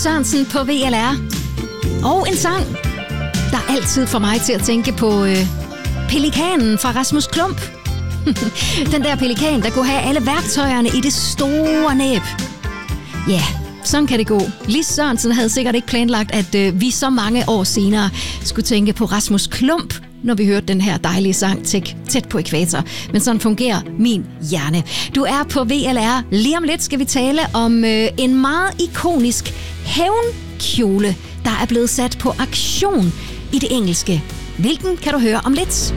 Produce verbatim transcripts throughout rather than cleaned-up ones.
Sørensen på V L R. Og en sang, der altid får mig til at tænke på øh, pelikanen fra Rasmus Klump. Den der pelikan, der kunne have alle værktøjerne i det store næb. Ja, yeah, sådan kan det gå. Lis Sørensen havde sikkert ikke planlagt, at øh, vi så mange år senere skulle tænke på Rasmus Klump, når vi hørte den her dejlige sang tæt, tæt på ækvator. Men sådan fungerer min hjerne. Du er på V L R. Lige om lidt skal vi tale om øh, en meget ikonisk hævnkjole, der er blevet sat på auktion i det engelske. Hvilken kan du høre om lidt?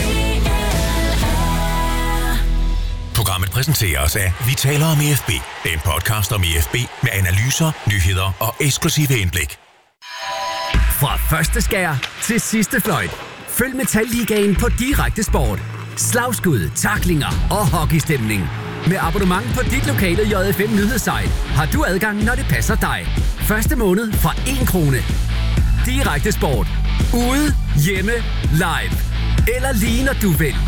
Programmet præsenteres af Vi taler om E F B. En podcast om E F B med analyser, nyheder og eksklusive indblik. Fra første skær til sidste fløjt. Følg Metalligaen på Direkte Sport. Slagskud, tacklinger og hockeystemning. Med abonnement på dit lokale J F M nyhedssite har du adgang, når det passer dig. Første måned for én krone. Direkte Sport. Ude, hjemme, live. Eller lige når du vil.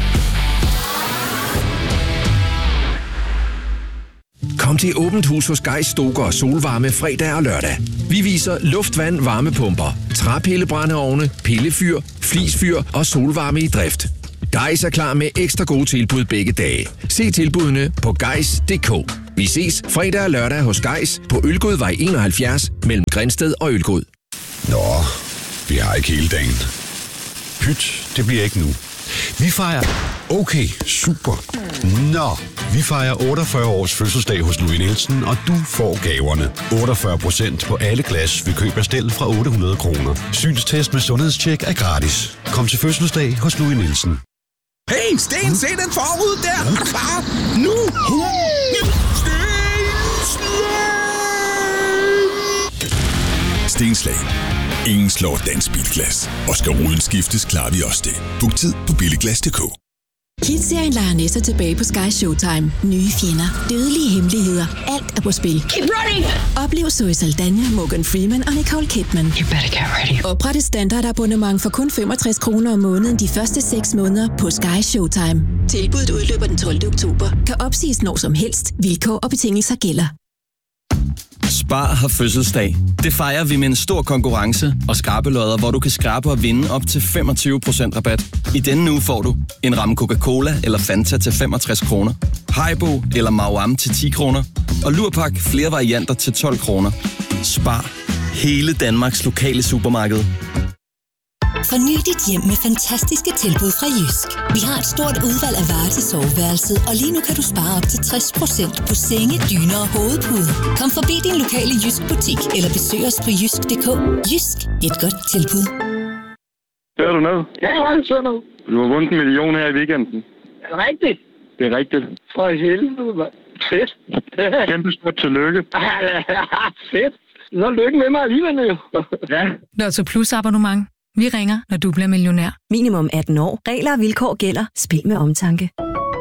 Kom til Åbent Hus hos Gejs Stoker og Solvarme fredag og lørdag. Vi viser luftvand, varmepumper, træpillebrændeovne, pillefyr, flisfyr og solvarme i drift. Gejs er klar med ekstra gode tilbud begge dage. Se tilbudene på gejs punktum d k. Vi ses fredag og lørdag hos Gejs på Ølgodvej enoghalvfjerds mellem Grindsted og Ølgod. Nå, vi har ikke hele dagen. Pyt, det bliver ikke nu. Vi fejrer... Okay, super. Nå, vi fejrer otteogfyrre års fødselsdag hos Louis Nielsen, og du får gaverne. otteogfyrre procent på alle glas ved køb af stel fra otte hundrede kroner. Synstest med sundhedstjek er gratis. Kom til fødselsdag hos Louis Nielsen. Hey, Sten, se den forud der! Er du klar? Nu! Sten! Stenslag. Ingen slår dansk bilglas. Og skal ruden skiftes, klarer vi også det. Book tid på billiglas punktum d k. Kids-serien leger næster tilbage på Sky Showtime. Nye fjender, dødelige hemmeligheder, alt er på spil. Keep running! Oplev Zoe Saldana, Morgan Freeman og Nicole Kidman. You better get ready. Opret et standardabonnement for kun femogtres kroner om måneden de første seks måneder på Sky Showtime. Tilbuddet udløber den tolvte oktober. Kan opsiges når som helst. Vilkår og betingelser gælder. Spar har fødselsdag. Det fejrer vi med en stor konkurrence og skrabelodder, hvor du kan skrabe og vinde op til femogtyve procent rabat. I denne uge får du en ramme Coca-Cola eller Fanta til femogtres kroner, Haribo eller Mauam til ti kroner, og Lurpak flere varianter til tolv kroner. Spar. Hele Danmarks lokale supermarked. Forny dit hjem med fantastiske tilbud fra Jysk. Vi har et stort udvalg af varer til soveværelset, og lige nu kan du spare op til tres procent på senge, dyner og hovedpuder. Kom forbi din lokale Jysk butik, eller besøg os på jysk punktum d k. Jysk. Et godt tilbud. Hører du noget? Ja, jeg hører noget. Du har vundet en million her i weekenden. Er det rigtigt? Det er rigtigt. For helvede, mand. Fedt. Kæmpe stort tillykke. Fedt. Så lykke med mig alligevel, jo. Ja. Lotto Plus abonnement. Vi ringer, når du bliver millionær. Minimum atten år. Regler og vilkår gælder. Spil med omtanke.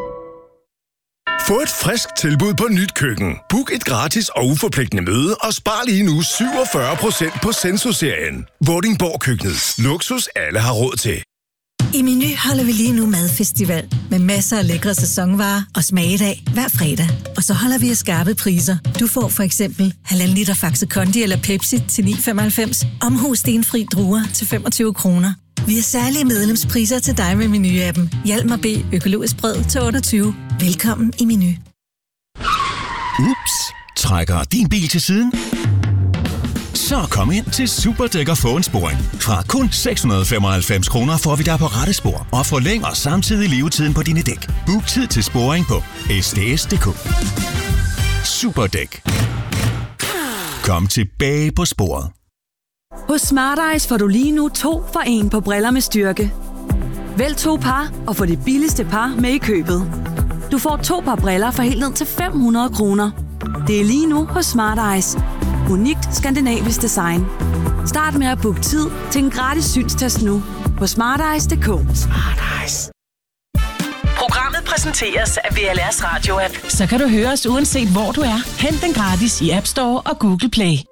Få et frisk tilbud på Nyt Køkken. Book et gratis og uforpligtende møde og spar lige nu syvogfyrre procent på Senso-serien. Vordingborg Køkkenet. Luksus alle har råd til. I Meny holder vi lige nu madfestival med masser af lækre sæsonvarer og smagedag hver fredag. Og så holder vi af skarpe priser. Du får for eksempel halvanden liter Faxe Kondi eller Pepsi til ni femoghalvfems. Omhus stenfri druer til femogtyve kroner. Vi har særlige medlemspriser til dig med Meny-appen. Hjalmar B. Økologisk brød til otteogtyve. Velkommen i Meny. Ups, trækker din bil til siden? Så kom ind til Superdæk og få en sporing. Fra kun seks hundrede femoghalvfems kroner får vi dig på rette spor og forlænger samtidig levetiden på dine dæk. Book tid til sporing på s d s punktum d k. Superdæk. Kom tilbage på sporet. Hos Smart Eyes får du lige nu to for en på briller med styrke. Vælg to par og få det billigste par med i købet. Du får to par briller for helt ned til fem hundrede kroner. Det er lige nu hos Smart Eyes. Unikt skandinavisk design. Start med at booke tid til en gratis synstest nu på smarteyes punktum d k. Smart Eyes. Programmet præsenteres af V L R's radio-app. Så kan du høre os uanset hvor du er. Hent den gratis i App Store og Google Play.